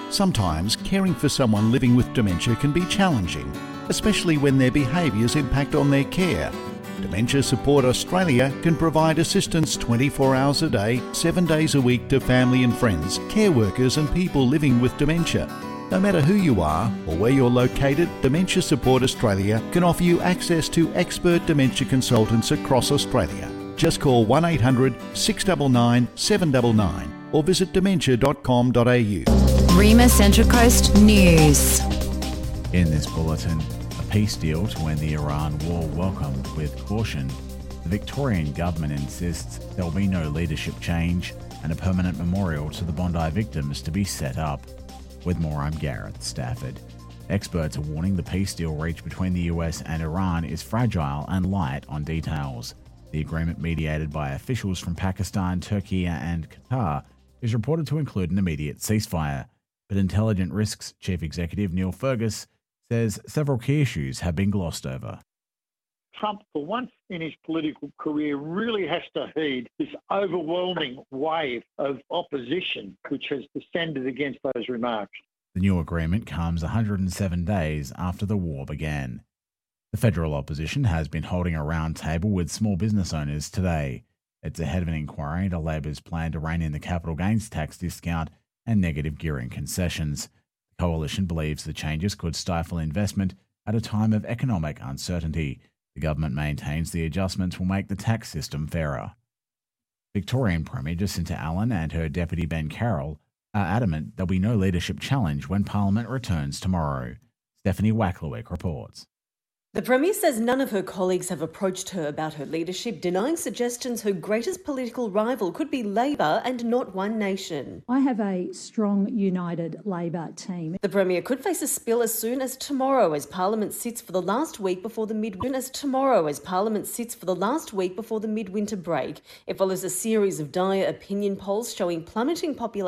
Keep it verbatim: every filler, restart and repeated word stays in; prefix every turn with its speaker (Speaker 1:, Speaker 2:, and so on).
Speaker 1: Sometimes caring for someone living with dementia can be challenging, especially when their behaviours impact on their care. Dementia Support Australia can provide assistance twenty-four hours a day, seven days a week to family and friends, care workers and people living with dementia. No matter who you are or where you're located, Dementia Support Australia can offer you access to expert dementia consultants across Australia. Just call one eight hundred six nine nine seven nine nine or visit dementia dot com dot a u.
Speaker 2: Rima Central Coast News.
Speaker 3: In this bulletin, a peace deal to end the Iran war welcomed with caution. The Victorian government insists there will be no leadership change and a permanent memorial to the Bondi victims to be set up. With more, I'm Gareth Stafford. Experts are warning the peace deal reached between the U S and Iran is fragile and light on details. The agreement, mediated by officials from Pakistan, Turkey and Qatar, is reported to include an immediate ceasefire. But Intelligent Risks Chief Executive Neil Fergus says several key issues have been glossed over.
Speaker 4: Trump, for once in his political career, really has to heed this overwhelming wave of opposition which has descended against those remarks.
Speaker 3: The new agreement comes one hundred seven days after the war began. The federal opposition has been holding a round table with small business owners today. It's ahead of an inquiry into Labor's plan to rein in the capital gains tax discount and negative gearing concessions. The coalition believes the changes could stifle investment at a time of economic uncertainty. The government maintains the adjustments will make the tax system fairer. Victorian Premier Jacinta Allan and her Deputy Ben Carroll are adamant there'll be no leadership challenge when Parliament returns tomorrow. Stephanie Wacklewick reports.
Speaker 5: The Premier says none of her colleagues have approached her about her leadership, denying suggestions her greatest political rival could be Labor and not One Nation.
Speaker 6: I have a strong, united Labor team.
Speaker 5: The Premier could face a spill as soon as tomorrow as Parliament sits for the last week before the midwinter as tomorrow as Parliament sits for the last week before the midwinter break. It follows a series of dire opinion polls showing plummeting popularity